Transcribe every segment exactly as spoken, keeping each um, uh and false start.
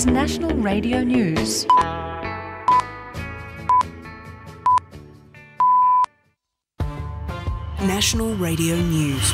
National Radio News. National Radio News.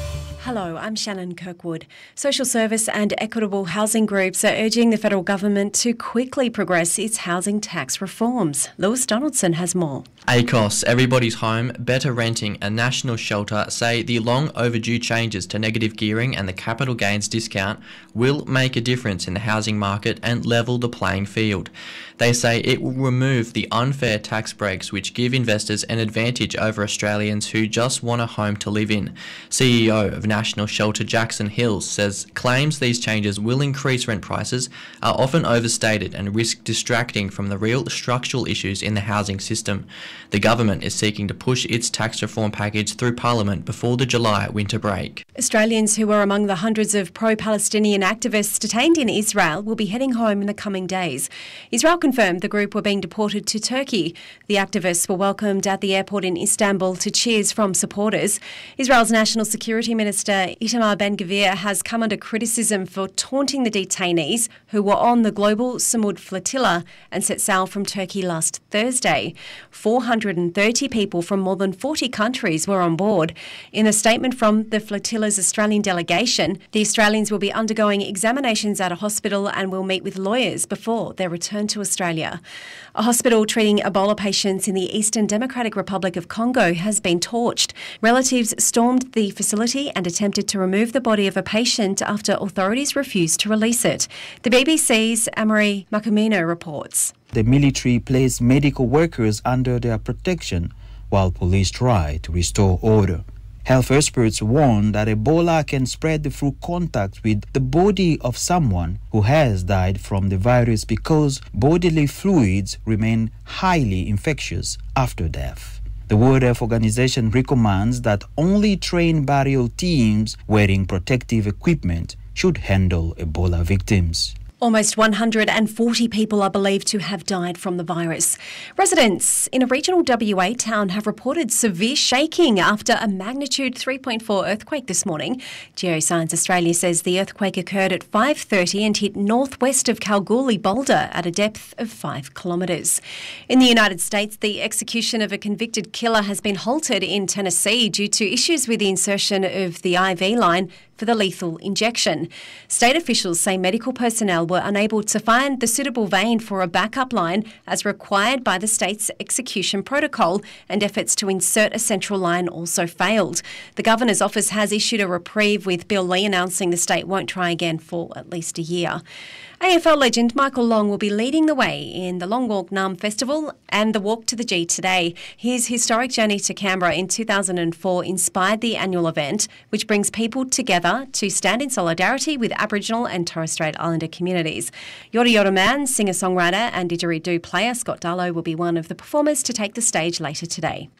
Hello, I'm Shannon Kirkwood. Social service and equitable housing groups are urging the federal government to quickly progress its housing tax reforms. Lewis Donaldson has more. A C O S, Everybody's Home, Better Renting and National Shelter say the long overdue changes to negative gearing and the capital gains discount will make a difference in the housing market and level the playing field. They say it will remove the unfair tax breaks which give investors an advantage over Australians who just want a home to live in. C E O of National Shelter Jackson Hills says claims these changes will increase rent prices are often overstated and risk distracting from the real structural issues in the housing system. The government is seeking to push its tax reform package through Parliament before the July winter break. Australians who were among the hundreds of pro-Palestinian activists detained in Israel will be heading home in the coming days. Israel confirmed the group were being deported to Turkey. The activists were welcomed at the airport in Istanbul to cheers from supporters. Israel's National Security Minister Itamar Ben-Gvir has come under criticism for taunting the detainees who were on the global Samud flotilla and set sail from Turkey last Thursday. four hundred thirty people from more than forty countries were on board. In a statement from the flotilla's Australian delegation, the Australians will be undergoing examinations at a hospital and will meet with lawyers before their return to Australia. A hospital treating Ebola patients in the Eastern Democratic Republic of Congo has been torched. Relatives stormed the facility and attempted to remove the body of a patient after authorities refused to release it. The B B C's Amory Makumino reports. The military placed medical workers under their protection while police try to restore order. Health experts warn that Ebola can spread through contact with the body of someone who has died from the virus because bodily fluids remain highly infectious after death. The World Health Organization recommends that only trained burial teams wearing protective equipment should handle Ebola victims. Almost one hundred forty people are believed to have died from the virus. Residents in a regional W A town have reported severe shaking after a magnitude three point four earthquake this morning. Geoscience Australia says the earthquake occurred at five thirty and hit northwest of Kalgoorlie Boulder at a depth of five kilometres. In the United States, the execution of a convicted killer has been halted in Tennessee due to issues with the insertion of the I V line for the lethal injection. State officials say medical personnel were unable to find the suitable vein for a backup line as required by the state's execution protocol, and efforts to insert a central line also failed. The Governor's office has issued a reprieve, with Bill Lee announcing the state won't try again for at least a year. A F L legend Michael Long will be leading the way in the Long Walk Naarm Festival and the Walk to the G today. His historic journey to Canberra in two thousand four inspired the annual event, which brings people together to stand in solidarity with Aboriginal and Torres Strait Islander communities. Yoda Yoda Man, singer-songwriter and didgeridoo player Scott Darlow will be one of the performers to take the stage later today.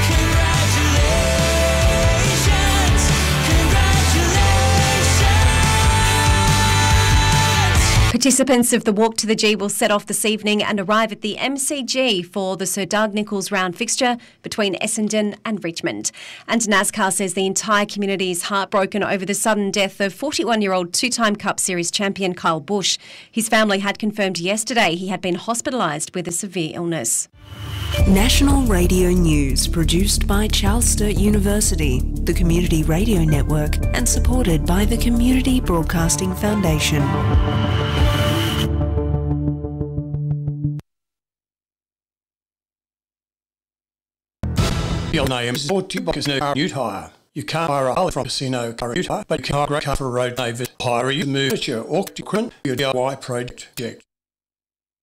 Participants of the Walk to the G will set off this evening and arrive at the M C G for the Sir Doug Nicholls round fixture between Essendon and Richmond. And NASCAR says the entire community is heartbroken over the sudden death of forty-one-year-old two-time Cup Series champion Kyle Busch. His family had confirmed yesterday he had been hospitalised with a severe illness. National Radio News, produced by Charles Sturt University, the Community Radio Network, and supported by the Community Broadcasting Foundation. Your name is brought to you by Casino Utah. You can't hire a hire from Casino Utah, but you can hire a car for a road neighbour. Hire you move at your equipment, your D I Y project.